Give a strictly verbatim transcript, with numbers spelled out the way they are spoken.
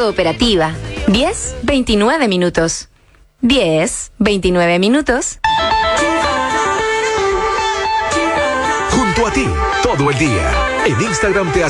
Cooperativa. diez, veintinueve minutos. diez, veintinueve minutos. Junto a ti, todo el día. En Instagram te